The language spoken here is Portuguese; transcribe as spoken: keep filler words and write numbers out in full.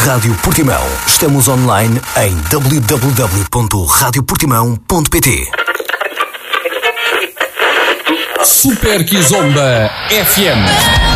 Rádio Portimão. Estamos online em w w w ponto rádio portimão ponto p t. Super Kizomba F M.